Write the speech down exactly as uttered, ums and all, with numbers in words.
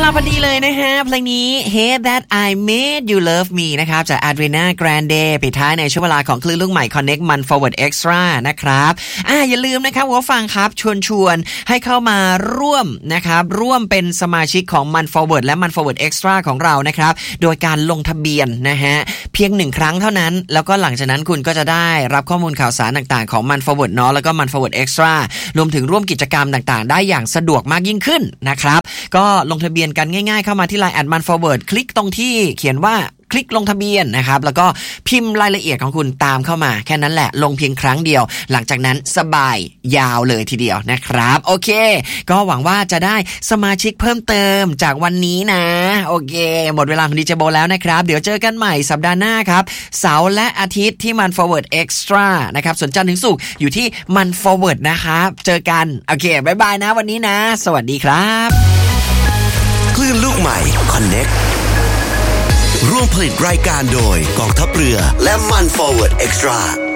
าพอดีเลยนะฮะเพลงนี้ Hate That I Made You Love Me นะครับจาก Ariana Grande ปิดท้ายในช่วงเวลาของคลื่นลูกใหม่ Connect มัน Forward Extra นะครับอ่าอย่าลืมนะครับว่าฟังครับชวนชวนให้เข้ามาร่วมนะครับร่วมเป็นสมาชิกของมัน Forward และมัน Forward Extra ของเรานะครับโดยการลงทะเบียนนะฮะเพียงหนึ่งครั้งเท่านั้นแล้วก็หลังจากนั้นคุณก็จะได้รับข้อมูลข่าวสารต่างๆของมัน Forward เนาะแล้วก็มัน Forward Extra รวมถึงร่วมกิจกรรมต่างๆได้อย่างสะดวกมากยิ่งขึ้นนะครับก็ลงทะเบียนกันง่ายๆเข้ามาที่ ไลน์ แอท มัน Forward คลิกตรงที่เขียนว่าคลิกลงทะเบียนนะครับแล้วก็พิมพ์รายละเอียดของคุณตามเข้ามาแค่นั้นแหละลงเพียงครั้งเดียวหลังจากนั้นสบายยาวเลยทีเดียวนะครับโอเคก็หวังว่าจะได้สมาชิกเพิ่มเติมจากวันนี้นะโอเคหมดเวลาของดีเจโบแล้วนะครับเดี๋ยวเจอกันใหม่สัปดาห์หน้าครับเสาร์และอาทิตย์ที่มัน Forward Extra นะครับส่วนจันทร์ถึงศุกร์อยู่ที่มัน Forward นะครับเจอกันโอเคบ๊ายบายนะวันนี้นะสวัสดีครับคลื่นลูกใหม่ Connect ร่วมผลิตรายการโดยกองทัพเรือและมัน Forward Extra